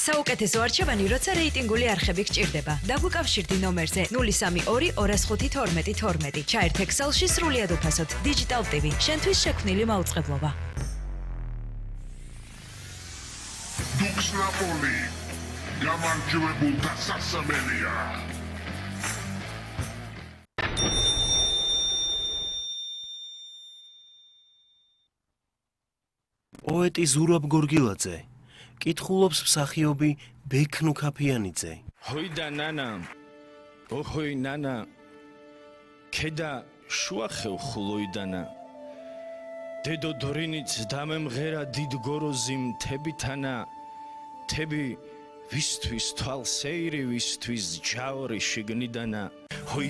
საუკეთესო არჩევანი, როცა რეიტინგული არხები გჭირდება. დაგვიკავშირდი ნომერზე 032 205 12 12. ჩაერთ Excel-ში სრულად უფასოდ. Digital TV, შენთვის შექმნილი მაუწყებლობა. Dux Napoli, გამარჯვებულთა სასამელია. პოეტი ზურაბ გორგილაძე კითხულობს მსახიობი ბექნუ ქაფიანიძე. ჰოიდა ნანა, ოჰოი ნანა, ქედა შუახევ ხულოიდანა. დედო დორინიც დამემღერა დიდ გოროზი მთებითანა. თები ვისთვის თვალსეირი, ვისთვის ჯაური შიგნიდანა.